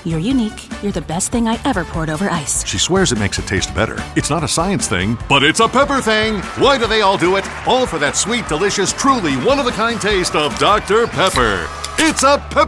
You're unique. You're the best thing I ever poured over ice. She swears it makes it taste better. It's not a science thing, but it's a pepper thing. Why do they all do it? All for that sweet, delicious, truly one-of-a-kind taste of Dr. Pepper. It's a pepper